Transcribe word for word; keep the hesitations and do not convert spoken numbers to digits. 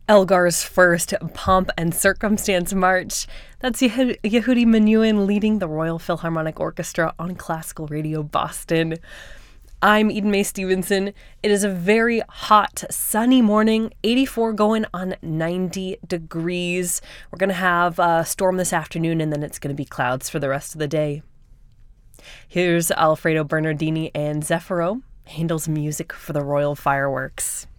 Elgar's first Pomp and Circumstance March. That's Yeh- Yehudi Menuhin leading the Royal Philharmonic Orchestra on Classical Radio Boston. I'm Eden Mae Stevenson. It is a very hot, sunny morning, eighty-four going on ninety degrees. We're going to have a storm this afternoon, and then it's going to be clouds for the rest of the day. Here's Alfredo Bernardini and Zeffiro, Handel's music for the Royal Fireworks.